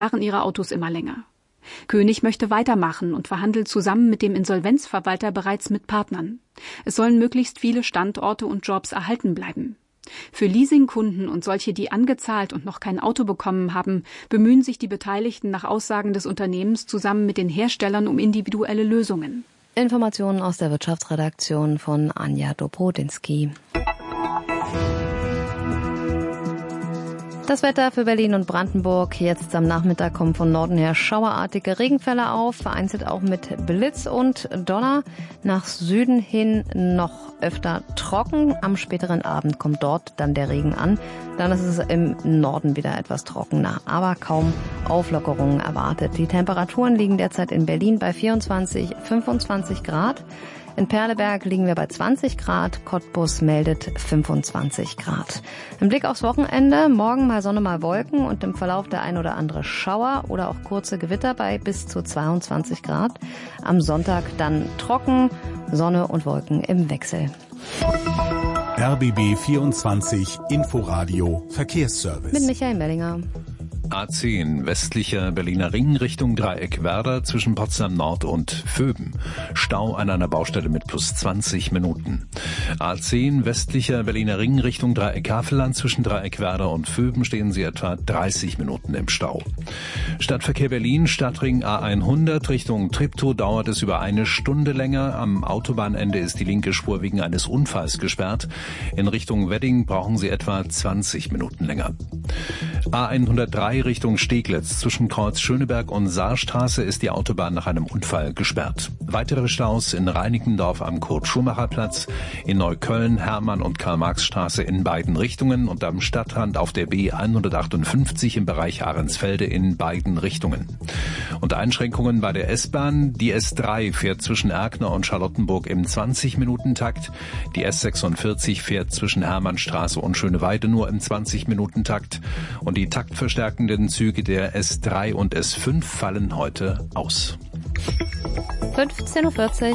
ihre Autos immer länger. König möchte weitermachen und verhandelt zusammen mit dem Insolvenzverwalter bereits mit Partnern. Es sollen möglichst viele Standorte und Jobs erhalten bleiben. Für Leasingkunden und solche, die angezahlt und noch kein Auto bekommen haben, bemühen sich die Beteiligten nach Aussagen des Unternehmens zusammen mit den Herstellern um individuelle Lösungen. Informationen aus der Wirtschaftsredaktion von Anja Dobrodinsky. Das Wetter für Berlin und Brandenburg. Jetzt am Nachmittag kommen von Norden her schauerartige Regenfälle auf, vereinzelt auch mit Blitz und Donner. Nach Süden hin noch öfter trocken. Am späteren Abend kommt dort dann der Regen an. Dann ist es im Norden wieder etwas trockener, aber kaum Auflockerungen erwartet. Die Temperaturen liegen derzeit in Berlin bei 24, 25 Grad. In Perleberg liegen wir bei 20 Grad, Cottbus meldet 25 Grad. Im Blick aufs Wochenende, morgen mal Sonne, mal Wolken und im Verlauf der ein oder andere Schauer oder auch kurze Gewitter bei bis zu 22 Grad. Am Sonntag dann trocken, Sonne und Wolken im Wechsel. RBB 24 Inforadio Verkehrsservice. Mit Michael Mellinger. A10 westlicher Berliner Ring Richtung Dreieck-Werder zwischen Potsdam Nord und Vöben. Stau an einer Baustelle mit plus 20 Minuten. A10 westlicher Berliner Ring Richtung Dreieck-Havelland zwischen Dreieck-Werder und Vöben stehen Sie etwa 30 Minuten im Stau. Stadtverkehr Berlin, Stadtring A100 Richtung Treptow dauert es über eine Stunde länger. Am Autobahnende ist die linke Spur wegen eines Unfalls gesperrt. In Richtung Wedding brauchen Sie etwa 20 Minuten länger. A103 Richtung Steglitz zwischen Kreuz Schöneberg und Saarstraße ist die Autobahn nach einem Unfall gesperrt. Weitere Staus in Reinickendorf am Kurt-Schumacher-Platz, in Neukölln, Hermann- und Karl-Marx-Straße in beiden Richtungen und am Stadtrand auf der B158 im Bereich Ahrensfelde in beiden Richtungen. Und Einschränkungen bei der S-Bahn. Die S3 fährt zwischen Erkner und Charlottenburg im 20-Minuten-Takt. Die S46 fährt zwischen Hermannstraße und Schöneweide nur im 20-Minuten-Takt. Und die taktverstärkenden Züge der S3 und S5 fallen heute aus. 15.40 Uhr.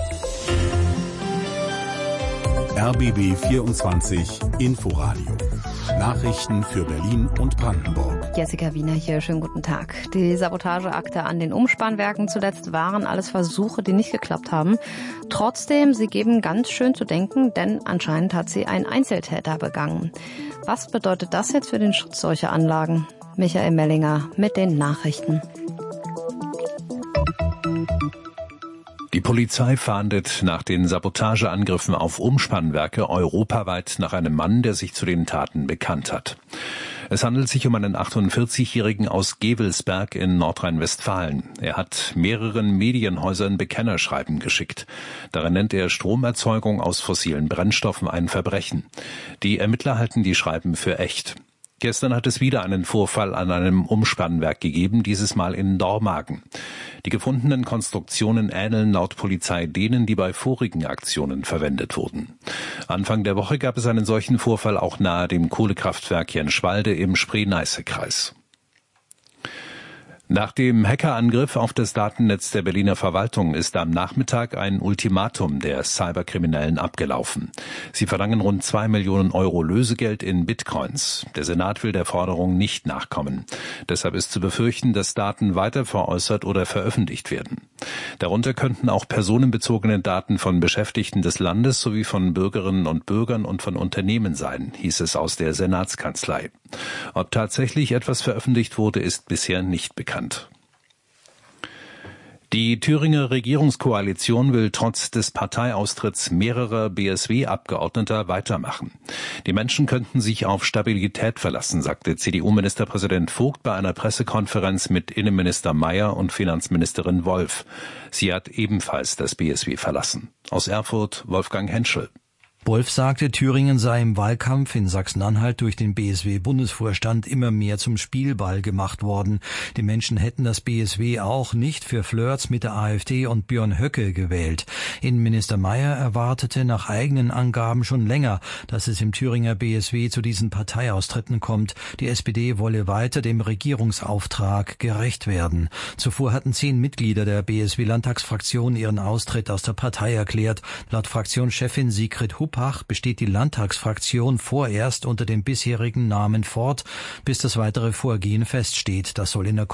RBB 24 Inforadio. Nachrichten für Berlin und Brandenburg. Jessica Wiener hier, schönen guten Tag. Die Sabotageakte an den Umspannwerken zuletzt waren alles Versuche, die nicht geklappt haben. Trotzdem, sie geben ganz schön zu denken, denn anscheinend hat sie ein Einzeltäter begangen. Was bedeutet das jetzt für den Schutz solcher Anlagen? Michael Mellinger mit den Nachrichten. Die Polizei fahndet nach den Sabotageangriffen auf Umspannwerke europaweit nach einem Mann, der sich zu den Taten bekannt hat. Es handelt sich um einen 48-Jährigen aus Gevelsberg in Nordrhein-Westfalen. Er hat mehreren Medienhäusern Bekennerschreiben geschickt. Darin nennt er Stromerzeugung aus fossilen Brennstoffen ein Verbrechen. Die Ermittler halten die Schreiben für echt. Gestern hat es wieder einen Vorfall an einem Umspannwerk gegeben, dieses Mal in Dormagen. Die gefundenen Konstruktionen ähneln laut Polizei denen, die bei vorigen Aktionen verwendet wurden. Anfang der Woche gab es einen solchen Vorfall auch nahe dem Kohlekraftwerk Jenschwalde im Spree-Neiße-Kreis. Nach dem Hackerangriff auf das Datennetz der Berliner Verwaltung ist am Nachmittag ein Ultimatum der Cyberkriminellen abgelaufen. Sie verlangen rund 2 Millionen Euro Lösegeld in Bitcoins. Der Senat will der Forderung nicht nachkommen. Deshalb ist zu befürchten, dass Daten weiter veräußert oder veröffentlicht werden. Darunter könnten auch personenbezogene Daten von Beschäftigten des Landes sowie von Bürgerinnen und Bürgern und von Unternehmen sein, hieß es aus der Senatskanzlei. Ob tatsächlich etwas veröffentlicht wurde, ist bisher nicht bekannt. Die Thüringer Regierungskoalition will trotz des Parteiaustritts mehrerer BSW-Abgeordneter weitermachen. Die Menschen könnten sich auf Stabilität verlassen, sagte CDU-Ministerpräsident Vogt bei einer Pressekonferenz mit Innenminister Mayer und Finanzministerin Wolf. Sie hat ebenfalls das BSW verlassen. Aus Erfurt Wolfgang Henschel. Wolf sagte, Thüringen sei im Wahlkampf in Sachsen-Anhalt durch den BSW-Bundesvorstand immer mehr zum Spielball gemacht worden. Die Menschen hätten das BSW auch nicht für Flirts mit der AfD und Björn Höcke gewählt. Innenminister Mayer erwartete nach eigenen Angaben schon länger, dass es im Thüringer BSW zu diesen Parteiaustritten kommt. Die SPD wolle weiter dem Regierungsauftrag gerecht werden. Zuvor hatten 10 Mitglieder der BSW-Landtagsfraktion ihren Austritt aus der Partei erklärt. Laut Fraktionschefin Sigrid Huppach besteht die Landtagsfraktion vorerst unter dem bisherigen Namen fort, bis das weitere Vorgehen feststeht. Das soll in der